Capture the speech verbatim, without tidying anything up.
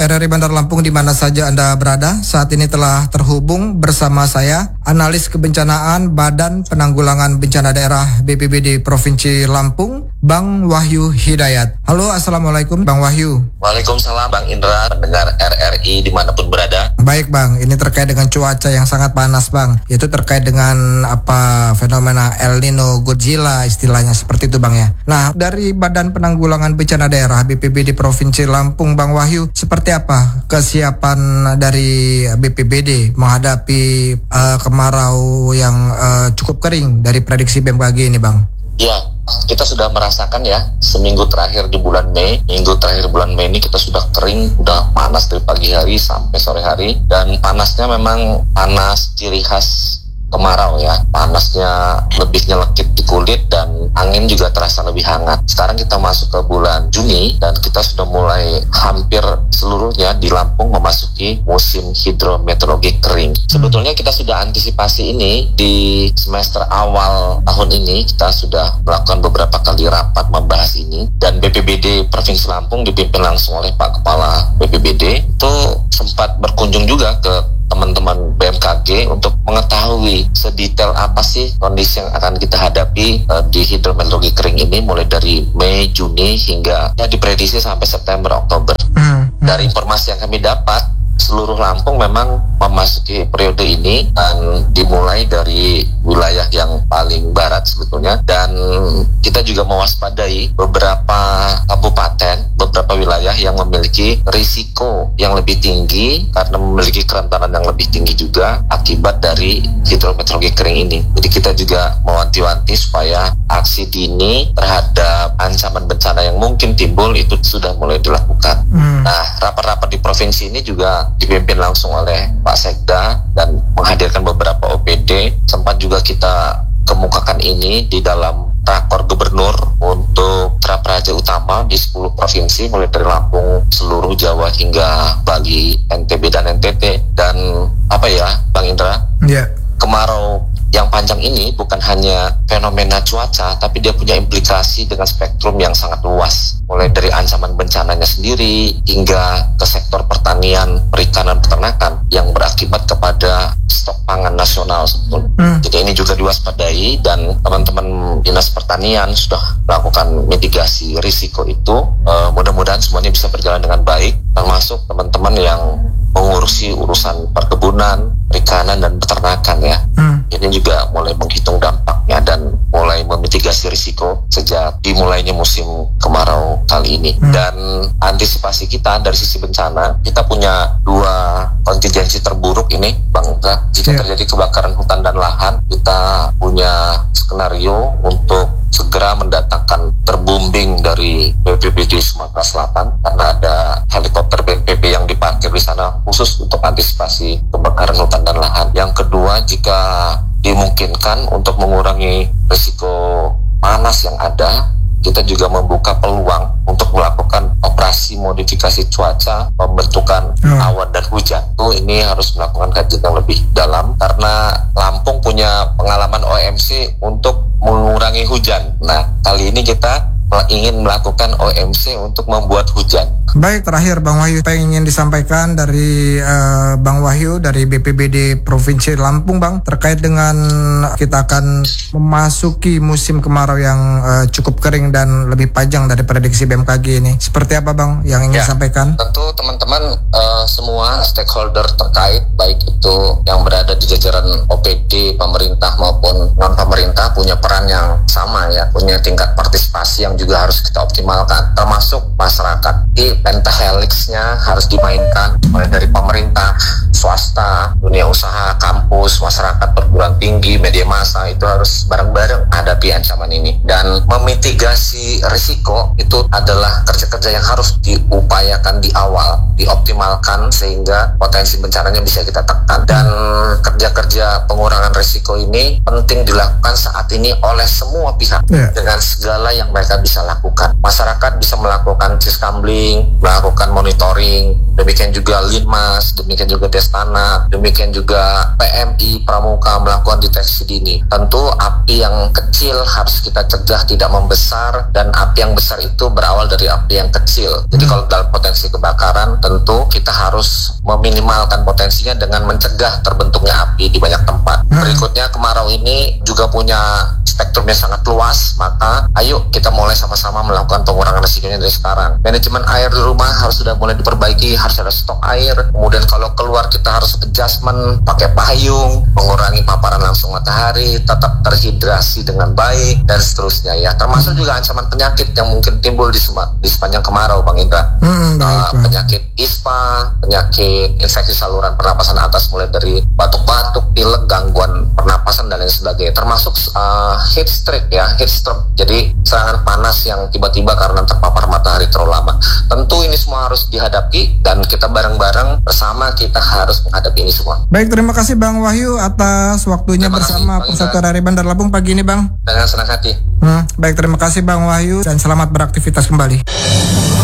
R R I Bandar Lampung di mana saja Anda berada. Saat ini telah terhubung bersama saya, analis kebencanaan Badan Penanggulangan Bencana Daerah B P B D Provinsi Lampung, Bang Wahyu Hidayat. Halo, Assalamualaikum Bang Wahyu. Waalaikumsalam Bang Indra, pendengar R R I dimanapun berada. Baik Bang, ini terkait dengan cuaca yang sangat panas Bang. Itu terkait dengan apa fenomena El Nino, Godzilla istilahnya seperti itu Bang ya. Nah, dari Badan Penanggulangan Bencana Daerah B P B D Provinsi Lampung, Bang Wahyu, seperti apa kesiapan dari B P B D menghadapi uh, kemarau yang uh, cukup kering dari prediksi B M K G ini Bang? Ya, kita sudah merasakan ya, seminggu terakhir di bulan Mei, minggu terakhir bulan Mei ini kita sudah kering, udah panas dari pagi hari sampai sore hari, dan panasnya memang panas ciri khas kemarau ya, panasnya lebih nyelekit di kulit dan angin juga terasa lebih hangat. Sekarang kita masuk ke bulan Juni dan kita sudah mulai hampir seluruhnya di Lampung memasuki musim hidrometeorologi kering. Sebetulnya kita sudah antisipasi ini di semester awal tahun ini, kita sudah melakukan beberapa kali rapat membahas ini, dan B P B D Provinsi Lampung dipimpin langsung oleh Pak Kepala B P B D itu sempat berkunjung juga ke teman-teman B M K G untuk mengetahui sedetail apa sih kondisi yang akan kita hadapi uh, di hidrometeorologi kering ini mulai dari Mei, Juni hingga ya diprediksi sampai September, Oktober. Hmm. Dari informasi yang kami dapat, seluruh Lampung memang memasuki periode ini dan dimulai dari wilayah yang paling barat sebetulnya, dan kita juga mewaspadai beberapa kabupaten, beberapa wilayah yang memiliki risiko yang lebih tinggi karena memiliki kerentanan yang lebih tinggi juga akibat dari hidrometeorologi kering ini. Jadi kita juga mewanti-wanti supaya aksi dini terhadap ancaman bencana yang mungkin timbul itu sudah mulai dilakukan. Hmm. Nah, rapat-rapat di provinsi ini juga dipimpin langsung oleh Pak Sekda dan menghadirkan beberapa O P D. Sempat juga kita kemukakan ini di dalam rakor gubernur untuk Praja utama di sepuluh provinsi mulai dari Lampung, seluruh Jawa hingga Bali, N T B dan N T T. Dan apa ya Bang Indra? Iya. Yeah. Kemarau yang panjang ini bukan hanya fenomena cuaca, tapi dia punya implikasi dengan spektrum yang sangat luas, mulai dari ancaman bencananya sendiri hingga ke sektor pertanian, perikanan, peternakan yang berakibat kepada stok pangan nasional sebetulnya. Hmm. Jadi ini juga diwaspadai dan teman-teman Dinas Pertanian sudah melakukan mitigasi risiko itu. Uh, mudah-mudahan semuanya bisa berjalan dengan baik, termasuk teman-teman yang mengurusi urusan perkebunan, perikanan dan peternakan ya. Hmm. Ini juga mulai menghitung dampaknya dan mulai memitigasi risiko sejak dimulainya musim kemarau kali ini. Hmm. Dan antisipasi kita dari sisi bencana, kita punya dua kontingensi terburuk ini, Bang. Jika yeah. terjadi kebakaran hutan dan lahan, kita punya skenario untuk segera mendatangkan terbombing dari B P B D Sumatera Selatan karena ada helikopter B N P B yang diparkir di sana khusus untuk antisipasi kebakaran hutan dan lahan. Yang kedua, jika dimungkinkan untuk mengurangi risiko panas yang ada, kita juga membuka peluang untuk melakukan operasi modifikasi cuaca, pembentukan hmm. awan dan hujan. Itu ini harus melakukan kajian yang lebih dalam karena Lampung punya pengalaman O M C untuk mengurangi hujan. Nah, kali ini kita ingin melakukan O M C untuk membuat hujan. Baik, terakhir Bang Wahyu, apa yang ingin disampaikan dari uh, Bang Wahyu dari B P B D Provinsi Lampung Bang, terkait dengan kita akan memasuki musim kemarau yang uh, cukup kering dan lebih panjang dari prediksi B M K G ini. Seperti apa Bang yang ingin ya, disampaikan? Tentu teman-teman uh, semua stakeholder terkait, baik itu yang berada di jajaran O P D, pemerintah maupun non-pemerintah, punya peran yang sama ya, punya tingkat partisipasi yang juga harus kita optimalkan, termasuk masyarakat. Di pentahelixnya harus dimainkan mulai dari pemerintah, swasta, dunia usaha, kampus, masyarakat, perguruan tinggi, media massa, itu harus bareng-bareng hadapi ancaman ini. Dan memitigasi risiko itu adalah kerja-kerja yang harus diupayakan di awal, dioptimalkan sehingga potensi bencananya bisa kita tekan. Dan kerja-kerja pengurangan risiko ini penting dilakukan saat ini oleh semua pihak yeah. dengan segala yang mereka bisa lakukan. Masyarakat bisa melakukan siskamling, melakukan monitoring, demikian juga Linmas, demikian juga Destana, demikian juga P M I Pramuka melakukan melakukan deteksi dini. Tentu api yang kecil harus kita cegah tidak membesar, dan api yang besar itu berawal dari api yang kecil. Jadi kalau dalam potensi kebakaran, tentu kita harus meminimalkan potensinya dengan mencegah terbentuknya api di banyak tempat. Berikutnya, kemarau ini juga punya spektrumnya sangat luas, maka ayo kita mulai sama-sama melakukan pengurangan risikonya dari sekarang. Manajemen air di rumah harus sudah mulai diperbaiki, harus ada stok air. Kemudian kalau keluar kita harus adjustment, pakai payung, mengurangi paparan langsung matahari, tetap terhidrasi dengan baik, dan seterusnya ya. Termasuk juga ancaman penyakit yang mungkin timbul di, sema- di sepanjang kemarau, Bang Indra. Hmm, baik, uh, penyakit ispa, penyakit infeksi saluran pernapasan atas mulai dari batuk-batuk, pilek, gangguan pernapasan dan lain sebagainya. Termasuk uh, heat stroke ya, heat stroke. Jadi serangan panas yang tiba-tiba karena terpapar matahari terlalu lama. Tentu ini semua harus dihadapi, dan kita bareng-bareng bersama kita harus menghadapi ini semua. Baik, terima kasih Bang Wahyu atas waktunya terima bersama kasih, Persatuan Hari Bandar Lampung pagi ini, Bang. Dengan senang hati. Hmm, baik, terima kasih Bang Wahyu, dan selamat beraktivitas kembali.